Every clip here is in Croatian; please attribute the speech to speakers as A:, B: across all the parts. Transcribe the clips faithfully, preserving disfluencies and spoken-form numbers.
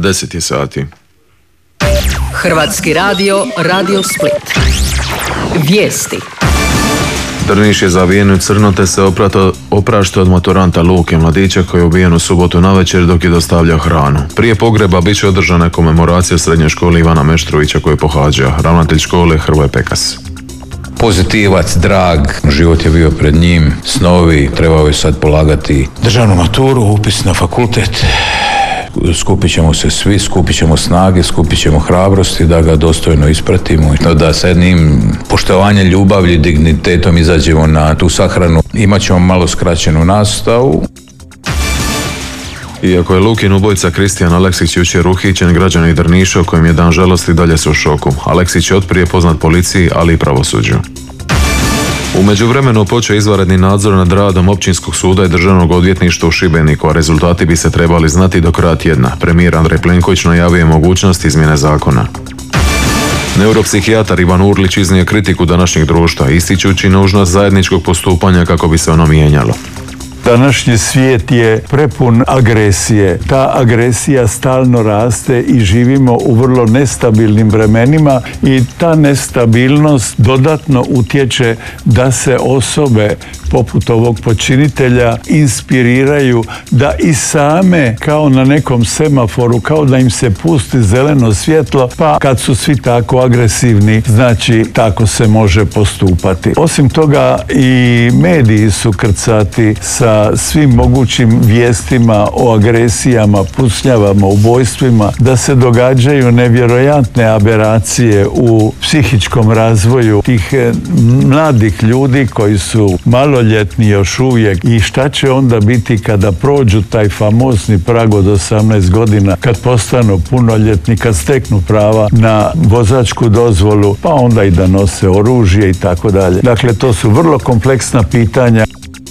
A: deset je sati.
B: Hrvatski radio, Radio Split. Vijesti.
A: Drniš je zavijen u crno te se oprato, oprašta od maturanta Luke Mladića koji je ubijen u subotu navečer dok je dostavljao hranu. Prije pogreba bit će održana komemoracija srednje škole Ivana Meštrovića koju je pohađao, ravnatelj škole Hrvoje Pekas.
C: Pozitivac, drag, život je bio pred njim, snovi, trebao je sad polagati državnu maturu, upis na fakultet. Skupit ćemo se svi, skupit ćemo snage, skupit ćemo hrabrosti da ga dostojno ispratimo, da sa jednim poštovanjem, ljubavlju, dignitetom izađemo na tu sahranu. Imat ćemo malo skraćenu nastavu.
A: Iako je Lukin ubojica Kristijan Aleksić jučer uhićen, građani Drniša kojim je dan žalosti dalje su u šoku. Aleksić je otprije poznat policiji, ali i pravosuđu. U međuvremenu počeo izvanredni nadzor nad radom Općinskog suda i Državnog odvjetništva u Šibeniku, a rezultati bi se trebali znati do kraja tjedna. Premijer Andrej Plenković najavio mogućnost izmjene zakona. Neuropsihijatar Ivan Urlić iznio kritiku današnjeg društva, ističući nužnost zajedničkog postupanja kako bi se ono mijenjalo.
D: Današnji svijet je prepun agresije. Ta agresija stalno raste i živimo u vrlo nestabilnim vremenima i ta nestabilnost dodatno utječe da se osobe poput ovog počinitelja inspiriraju da i same kao na nekom semaforu, kao da im se pusti zeleno svjetlo, pa kad su svi tako agresivni, znači tako se može postupati. Osim toga i mediji su krcati sa svim mogućim vijestima o agresijama, pucnjavama, ubojstvima, da se događaju nevjerojatne aberacije u psihičkom razvoju tih mladih ljudi koji su maloljetni još uvijek i šta će onda biti kada prođu taj famozni prag od osamnaest godina, kad postanu punoljetni, kad steknu prava na vozačku dozvolu, pa onda i da nose oružje i tako dalje. Dakle, to su vrlo kompleksna pitanja.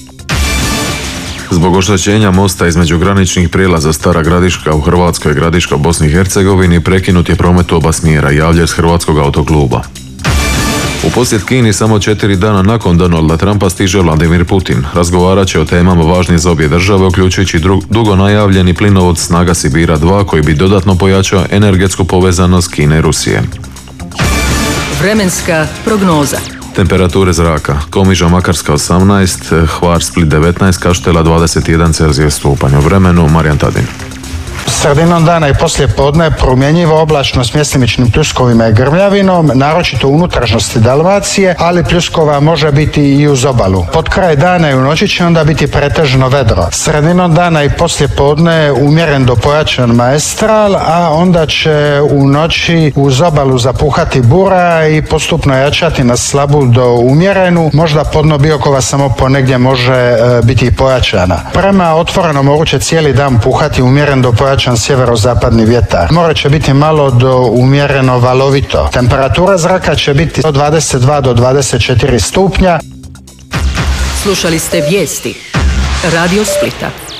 A: Zbog oštećenja mosta između graničnih prijelaza Stara Gradiška u Hrvatskoj i Gradiška u Bosni i Hercegovini prekinut je promet u oba smjera, javlja iz Hrvatskog autokluba. U posjet Kini samo četiri dana nakon Donalda Trumpa stiže Vladimir Putin. Razgovarat će o temama važnim za obje države, uključujući dru- dugo najavljeni plinovod Snaga Sibira dva koji bi dodatno pojačao energetsku povezanost Kine i Rusije.
B: Vremenska prognoza.
A: Temperature zraka. Komiža Makarska osamnaest, Hvar Split devetnaest, Kaštela dvadeset jedan Celzijus stupanj. U vremenu Marijan Tadin.
E: Sredinom dana i poslije podne promjenjivo oblačno s mjestimičnim pljuskovima i grmljavinom, naročito u unutrašnjosti Dalmacije, ali pljuskova može biti i uz obalu. Pod kraj dana i u noći će onda biti pretežno vedro. Sredinom dana i poslije podne umjeren do pojačan maestral, a onda će u noći uz obalu zapuhati bura i postupno jačati na slabu do umjerenu. Možda podno Biokova samo ponegdje može e, biti i pojačana. Prema otvorenom moru će cijeli dan puhati umjeren do pojačan sjeverozapadni vjetar. More će biti malo do umjereno valovito. Temperatura zraka će biti od dvadeset dva do dvadeset četiri stupnja.
B: Slušali ste vijesti Radio Splita.